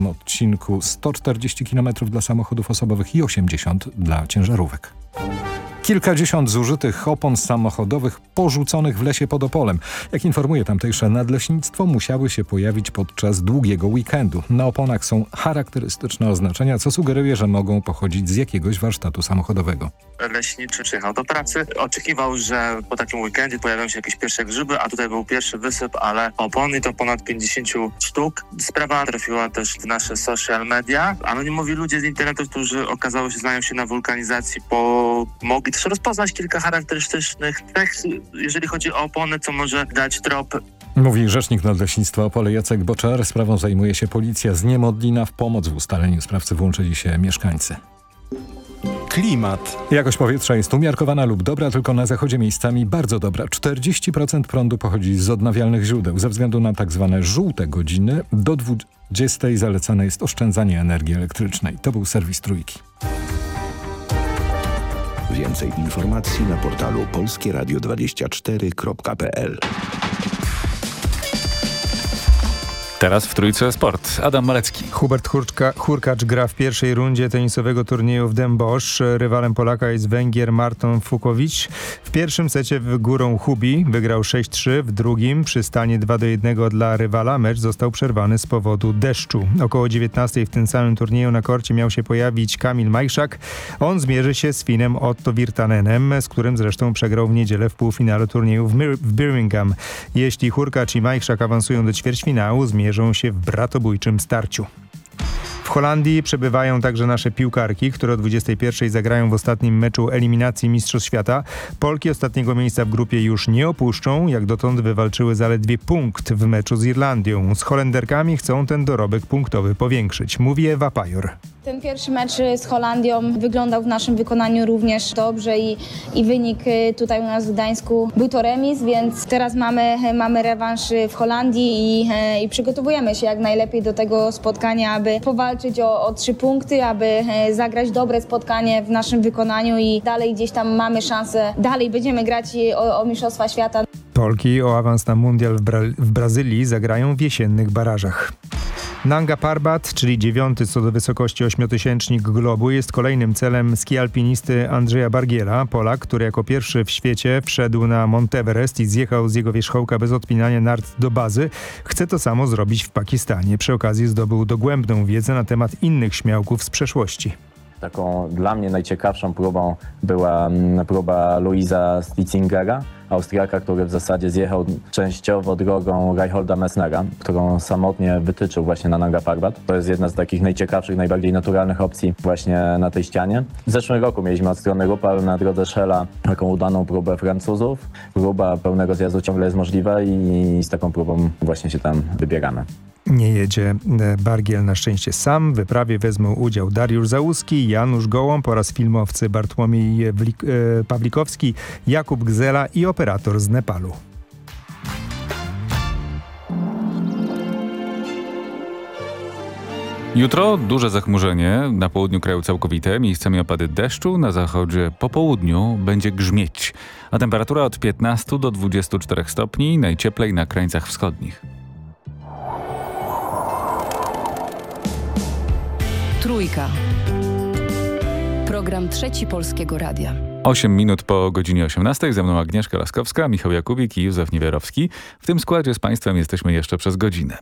odcinku 140 km dla samochodów osobowych i 80 dla ciężarówek. Kilkadziesiąt zużytych opon samochodowych porzuconych w lesie pod Opolem. Jak informuje tamtejsze nadleśnictwo, musiały się pojawić podczas długiego weekendu. Na oponach są charakterystyczne oznaczenia, co sugeruje, że mogą pochodzić z jakiegoś warsztatu samochodowego. Leśniczy przyjechał do pracy, oczekiwał, że po takim weekendzie pojawią się jakieś pierwsze grzyby, a tutaj był pierwszy wysyp, ale opony to ponad 50 sztuk. Sprawa trafiła też w nasze social media. Anonimowi ludzie z internetu, którzy okazało się znają się na wulkanizacji, mogli też rozpoznać kilka charakterystycznych cech, jeżeli chodzi o opony, co może dać trop. Mówi rzecznik Nadleśnictwa Opole Jacek Boczar. Sprawą zajmuje się policja z Niemodlina. W pomoc w ustaleniu sprawcy włączyli się mieszkańcy. Klimat. Jakość powietrza jest umiarkowana lub dobra, tylko na zachodzie miejscami bardzo dobra. 40% prądu pochodzi z odnawialnych źródeł. Ze względu na tak zwane żółte godziny do 20 zalecane jest oszczędzanie energii elektrycznej. To był serwis Trójki. Więcej informacji na portalu polskieradio24.pl. Teraz w Trójce Sport. Adam Malecki. Hubert Hurkacz gra w pierwszej rundzie tenisowego turnieju w Den Bosch. Rywalem Polaka jest Węgier Marton Fukowicz. W pierwszym secie w Górą Hubi wygrał 6-3, w drugim przy stanie 2-1 dla rywala mecz został przerwany z powodu deszczu. Około 19 w tym samym turnieju na korcie miał się pojawić Kamil Majszak. On zmierzy się z Finem Otto Virtanenem, z którym zresztą przegrał w niedzielę w półfinale turnieju w Birmingham. Jeśli Hurkacz i Majszak awansują do ćwierćfinału, zmierzą się w bratobójczym starciu. W Holandii przebywają także nasze piłkarki, które o 21 zagrają w ostatnim meczu eliminacji Mistrzostw Świata. Polki ostatniego miejsca w grupie już nie opuszczą. Jak dotąd wywalczyły zaledwie punkt w meczu z Irlandią. Z Holenderkami chcą ten dorobek punktowy powiększyć, mówi Ewa Pajor. Ten pierwszy mecz z Holandią wyglądał w naszym wykonaniu również dobrze i wynik tutaj u nas w Gdańsku był to remis, więc teraz mamy rewanż w Holandii i przygotowujemy się jak najlepiej do tego spotkania, aby powalczyć o 3 punkty, aby zagrać dobre spotkanie w naszym wykonaniu i dalej gdzieś tam mamy szansę, dalej będziemy grać o Mistrzostwa Świata. Polki o awans na mundial w Brazylii zagrają w jesiennych barażach. Nanga Parbat, czyli 9. co do wysokości ośmiotysięcznik globu, jest kolejnym celem ski alpinisty Andrzeja Bargiela. Polak, który jako pierwszy w świecie wszedł na Mount Everest i zjechał z jego wierzchołka bez odpinania nart do bazy, chce to samo zrobić w Pakistanie. Przy okazji zdobył dogłębną wiedzę na temat innych śmiałków z przeszłości. Taką dla mnie najciekawszą próbą była próba Louisa Stitzingera, Austriaka, który w zasadzie zjechał częściowo drogą Reinholda Messnera, którą samotnie wytyczył właśnie na Nanga Parbat. To jest jedna z takich najciekawszych, najbardziej naturalnych opcji właśnie na tej ścianie. W zeszłym roku mieliśmy od strony Rupal na drodze Szela taką udaną próbę Francuzów. Próba pełnego zjazdu ciągle jest możliwa i z taką próbą właśnie się tam wybieramy. Nie jedzie Bargiel na szczęście sam. W wyprawie wezmą udział Dariusz Załuski, Janusz Gołąb oraz filmowcy Bartłomiej Pawlikowski, Jakub Gzela i operator z Nepalu. Jutro duże zachmurzenie, na południu kraju całkowite, miejscami opady deszczu, na zachodzie po południu będzie grzmieć, a temperatura od 15 do 24 stopni, najcieplej na krańcach wschodnich. Trójka. Program Trzeci Polskiego Radia. 8 minut po godzinie 18. Ze mną Agnieszka Laskowska, Michał Jakubik i Józef Niewiarowski. W tym składzie z Państwem jesteśmy jeszcze przez godzinę.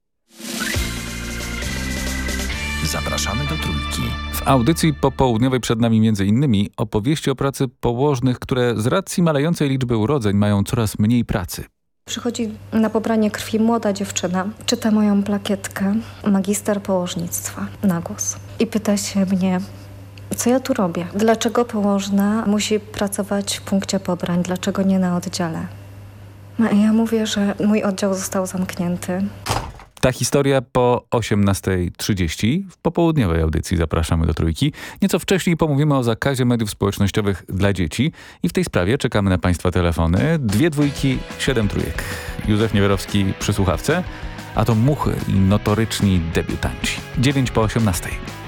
Zapraszamy do Trójki. W audycji popołudniowej przed nami m.in. opowieści o pracy położnych, które z racji malejącej liczby urodzeń mają coraz mniej pracy. Przychodzi na pobranie krwi młoda dziewczyna, czyta moją plakietkę, magister położnictwa, na głos. I pyta się mnie, co ja tu robię? Dlaczego położna musi pracować w punkcie pobrań? Dlaczego nie na oddziale? No i ja mówię, że mój oddział został zamknięty. Ta historia po 18:30 w popołudniowej audycji Zapraszamy do Trójki. Nieco wcześniej pomówimy o zakazie mediów społecznościowych dla dzieci i w tej sprawie czekamy na Państwa telefony. 2 dwójki, 7 trójek. Józef Niewiarowski przy słuchawce, a to Muchy i notoryczni debiutanci. 9 po 18.